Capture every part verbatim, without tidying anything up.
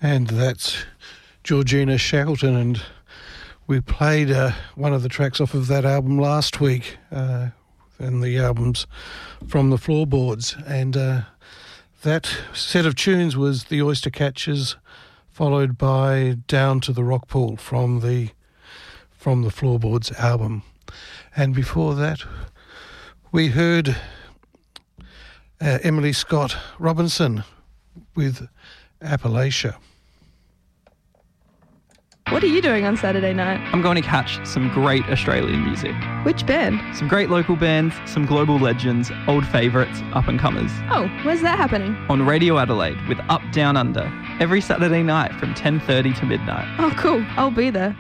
And that's Georgina Shackleton, and we played uh, one of the tracks off of that album last week, uh, and the albums from the Floorboards, and uh, that set of tunes was the Oyster Catchers, followed by Down to the Rock Pool from the from the Floorboards album. And before that, we heard uh, Emily Scott Robinson with Appalachia. What are you doing on Saturday night? I'm going to catch some great Australian music. Which band? Some great local bands, some global legends, old favourites, up-and-comers. Oh, where's that happening? On Radio Adelaide with Up Down Under, every Saturday night from ten thirty to midnight. Oh, cool. I'll be there.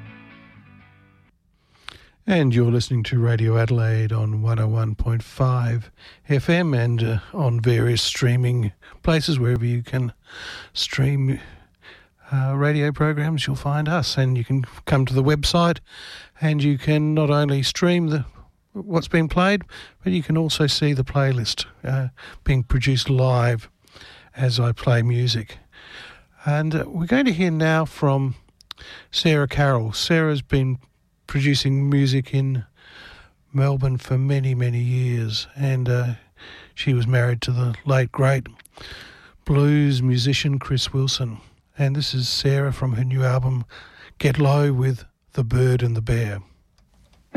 And you're listening to Radio Adelaide on one oh one point five F M and uh, on various streaming places, wherever you can stream uh, radio programs, you'll find us. And you can come to the website and you can not only stream the what's being played, but you can also see the playlist uh, being produced live as I play music. And uh, we're going to hear now from Sarah Carroll. Sarah's been producing music in Melbourne for many, many years, and uh, she was married to the late, great blues musician Chris Wilson. And this is Sarah from her new album, Get Low with The Bird and the Bear.